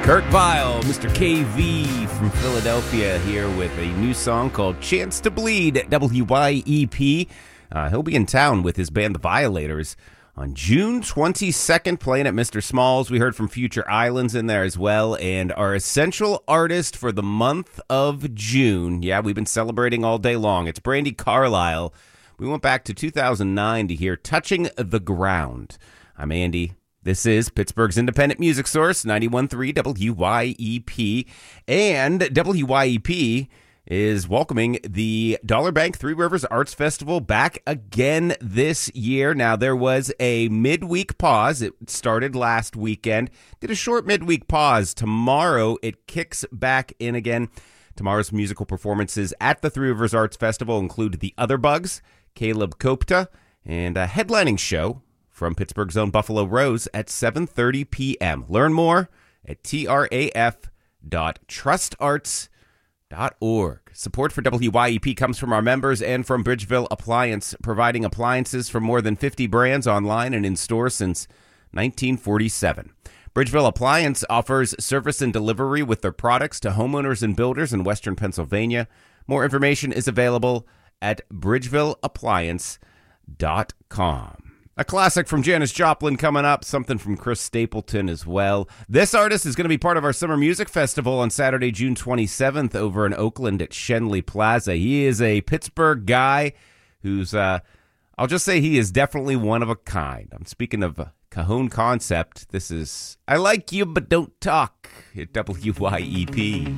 Kurt Vile, Mr. KV from Philadelphia here with a new song called Chance to Bleed at WYEP. He'll be in town with his band The Violators on June 22nd, playing at Mr. Smalls. We heard from Future Islands in there as well, and our essential artist for the month of June. Yeah, we've been celebrating all day long. It's Brandi Carlile. We went back to 2009 to hear Touching the Ground. I'm Andy. This is Pittsburgh's independent music source, 91.3 WYEP. And WYEP is welcoming the Dollar Bank Three Rivers Arts Festival back again this year. Now, there was a midweek pause. It started last weekend. Did a short midweek pause. Tomorrow, it kicks back in again. Tomorrow's musical performances at the Three Rivers Arts Festival include The Other Bugs, Caleb Kopta, and a headlining show from Pittsburgh's own Buffalo Rose at 7:30 p.m. Learn more at traf.trustarts.org. Support for WYEP comes from our members and from Bridgeville Appliance, providing appliances from more than 50 brands online and in store since 1947. Bridgeville Appliance offers service and delivery with their products to homeowners and builders in Western Pennsylvania. More information is available at bridgevilleappliance.com. A classic from Janis Joplin coming up, something from Chris Stapleton as well. This artist is going to be part of our Summer Music Festival on Saturday, June 27th over in Oakland at Schenley Plaza. He is a Pittsburgh guy who's, I'll just say he is definitely one of a kind. I'm speaking of Cajon Concept. This is I Like You But Don't Talk at WYEP.